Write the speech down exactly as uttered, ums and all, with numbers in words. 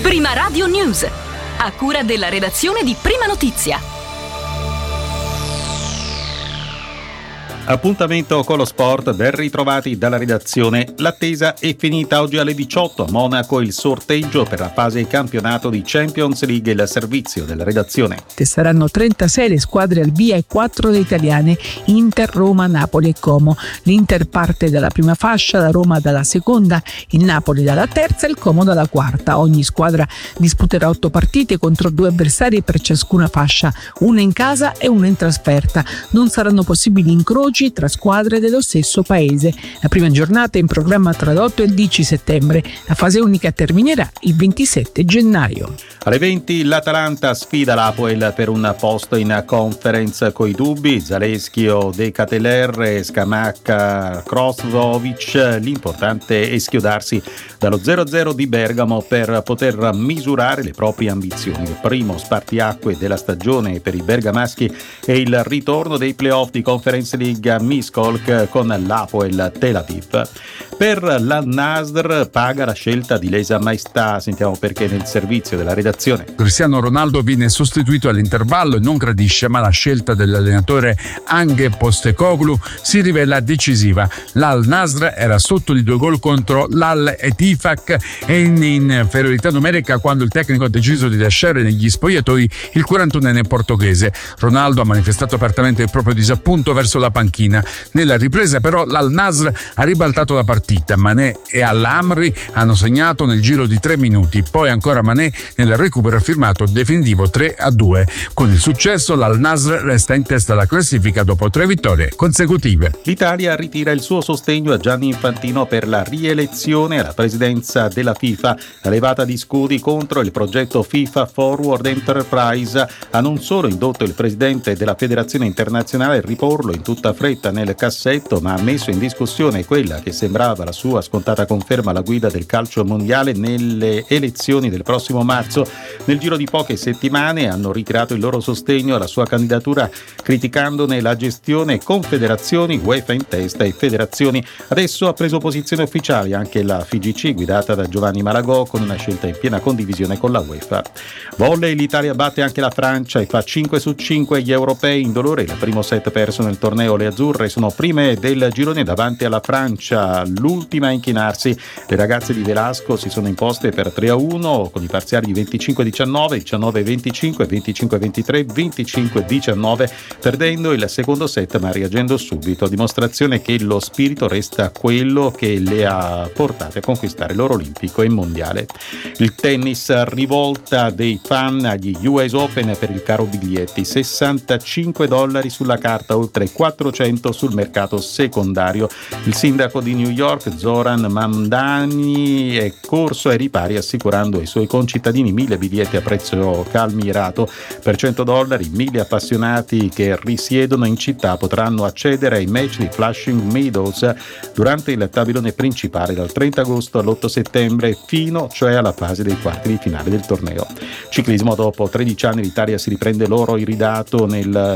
Prima Radio News, a cura della redazione di Prima Notizia. Appuntamento con lo sport, ben ritrovati dalla redazione. L'attesa è finita oggi alle diciotto. A Monaco il sorteggio per la fase campionato di Champions League, il servizio della redazione. Saranno trentasei le squadre al via e quattro le italiane: Inter, Roma, Napoli e Como. L'Inter parte dalla prima fascia, la Roma dalla seconda, il Napoli dalla terza e il Como dalla quarta. Ogni squadra disputerà otto partite contro due avversari per ciascuna fascia, una in casa e una in trasferta. Non saranno possibili incroci tra squadre dello stesso paese. La prima giornata è in programma tra l'otto e il dieci settembre. La fase unica terminerà il ventisette gennaio. Alle venti l'Atalanta sfida l'Apoel per un posto in conference coi dubbi. Zaleschi o De Ketelaere, Scamacca, Krosvovic. L'importante è schiodarsi dallo zero a zero di Bergamo per poter misurare le proprie ambizioni. Il primo spartiacque della stagione per i bergamaschi è il ritorno dei playoff di Conference League a Miskolc con l'Apoel Tel Aviv. Per l'Al-Nasr paga la scelta di Lesa Maestà. Sentiamo perché nel servizio della redazione. Cristiano Ronaldo viene sostituito all'intervallo e non gradisce, ma la scelta dell'allenatore Ange Postecoglou si rivela decisiva. L'Al-Nasr era sotto di due gol contro l'Al-Etifak e in inferiorità numerica quando il tecnico ha deciso di lasciare negli spogliatoi il quarantunenne portoghese. Ronaldo ha manifestato apertamente il proprio disappunto verso la panchina. Nella ripresa però l'Al-Nasr ha ribaltato la partita. Mané e Al-Amri hanno segnato nel giro di tre minuti, poi ancora Mané nel recupero ha firmato definitivo tre a due. Con il successo l'Al-Nasr resta in testa alla classifica dopo tre vittorie consecutive. L'Italia ritira il suo sostegno a Gianni Infantino per la rielezione alla presidenza della FIFA. La levata di scudi contro il progetto FIFA Forward Enterprise ha non solo indotto il presidente della federazione internazionale a riporlo in tutta fretta nel cassetto, ma ha messo in discussione quella che sembrava la sua scontata conferma alla guida del calcio mondiale nelle elezioni del prossimo marzo. Nel giro di poche settimane hanno ritirato il loro sostegno alla sua candidatura, criticandone la gestione, confederazioni, UEFA in testa e federazioni. Adesso ha preso posizione ufficiale anche la F I G C guidata da Giovanni Malagò, con una scelta in piena condivisione con la UEFA. Volley, l'Italia batte anche la Francia e fa cinque su cinque agli europei in dolore. Il primo set perso nel torneo, le azzurre sono prime del girone davanti alla Francia, l'ultima a inchinarsi. Le ragazze di Velasco si sono imposte per tre a uno con i parziali di venticinque a diciannove, diciannove a venticinque, venticinque a ventitré, venticinque a diciannove, perdendo il secondo set ma reagendo subito, a dimostrazione che lo spirito resta quello che le ha portate a conquistare l'oro olimpico e mondiale. Il tennis, rivolta dei fan agli U S Open per il caro biglietti, sessantacinque dollari sulla carta, oltre quattrocento sul mercato secondario. Il sindaco di New York, Zoran Mamdani, è corso ai ripari assicurando ai suoi concittadini mille biglietti a prezzo calmirato. Per cento dollari mille appassionati che risiedono in città potranno accedere ai match di Flushing Meadows durante il tabellone principale dal trenta agosto all'otto settembre, fino cioè alla fase dei quarti di finale del torneo. Ciclismo, dopo tredici anni l'Italia si riprende l'oro iridato nel